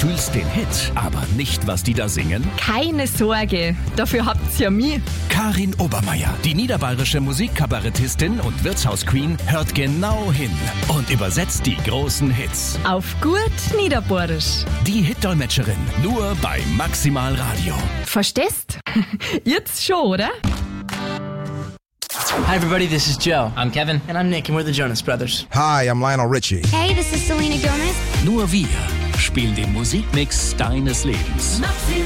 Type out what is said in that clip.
fühlst den Hit, aber nicht, was die da singen? Keine Sorge, dafür habt's ja mich. Karin Obermeier, die niederbayerische Musikkabarettistin und Wirtshausqueen, hört genau hin und übersetzt die großen Hits. Auf gut Niederbayerisch. Die Hitdolmetscherin, nur bei Maximal Radio. Verstehst? Jetzt schon, oder? Hi everybody, this is Joe. I'm Kevin. And I'm Nick, and we're the Jonas Brothers. Hi, I'm Lionel Richie. Hey, this is Selena Gomez. Nur wir spielen den Musikmix deines Lebens.